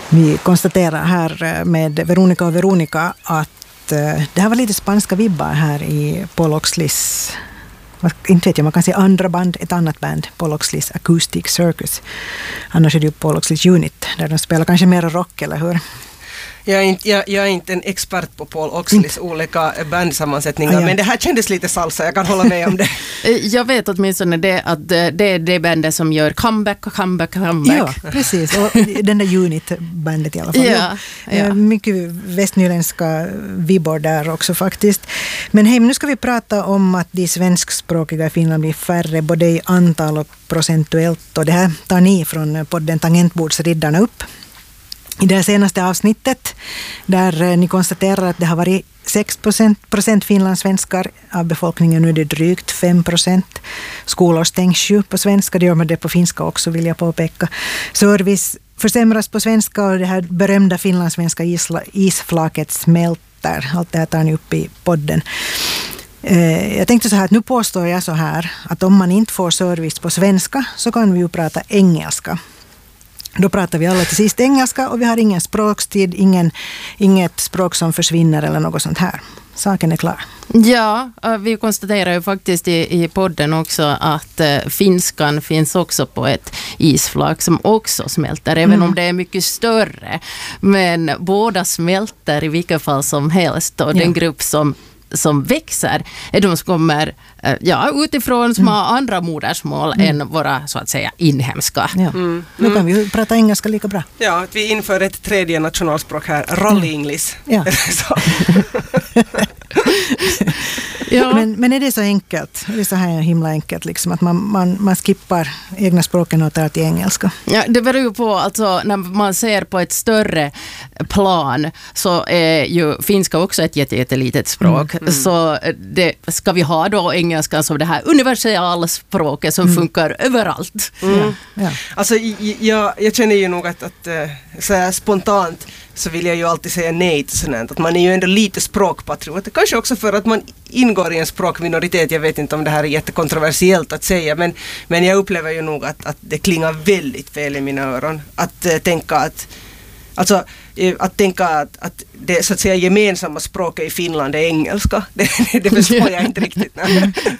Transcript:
Vi konstaterar här med Veronica och Veronica att det här var lite spanska vibbar här i Paul Oxleys, inte vet jag, man kan säga andra band, ett annat band, Paul Oxleys Acoustic Circus. Annars är det ju Paul Oxleys Unit där de spelar kanske mer rock, eller hur? Jag är inte en expert på Paul Oxleys olika bandsammansättningar, men det här kändes lite salsa, jag kan hålla med om det. Jag vet åtminstone det att det är det bandet som gör comeback. Ja, precis. Och den där Unit-bandet i alla fall. Ja. Mycket västnyländska vibbar där också faktiskt. Men hej, nu ska vi prata om att de svenskspråkiga i Finland blir färre både i antal och procentuellt. Och det här tar ni från podden Tangentbordsriddarna upp i det senaste avsnittet, där ni konstaterar att det har varit 6% finlandssvenskar av befolkningen, nu är det drygt 5%. Skolor stängs ju på svenska, det gör man det på finska också, vill jag påpeka. Service försämras på svenska och det här berömda finlandssvenska isflaket smälter. Allt det här tar ni upp i podden. Jag tänkte så här att nu påstår jag så här att om man inte får service på svenska så kan vi ju prata engelska. Då pratar vi alla till sist engelska och vi har ingen språkstid, inget språk som försvinner eller något sånt här. Saken är klar. Ja, vi konstaterar ju faktiskt i podden också att finskan finns också på ett isflak som också smälter, även om det är mycket större. Men båda smälter i vilka fall som helst, och den grupp som växer är de som kommer utifrån, som har andra modersmål än våra, så att säga, inhemska. Ja. Nu kan vi ju prata engelska lika bra. Ja, att vi inför ett tredje nationalspråk här, rally-english. Ja. Ja. Men är det så enkelt? Är det så här himla enkelt liksom, att man skippar egna språken och tar till engelska? Ja, det beror ju på, alltså, när man ser på ett större plan så är ju finska också ett jättelitet språk. Så det ska vi ha då engelskan som det här universalspråket som funkar överallt. Ja. Alltså jag känner ju nog att så här spontant så vill jag ju alltid säga nej till sådant. Att man är ju ändå lite språkpatriot. Kanske också för att man ingår i en språkminoritet. Jag vet inte om det här är jättekontroversiellt att säga. Men jag upplever ju nog att det klingar väldigt fel i mina öron. Att tänka att det så att säga gemensamma språket i Finland är engelska. Det förstår jag inte riktigt.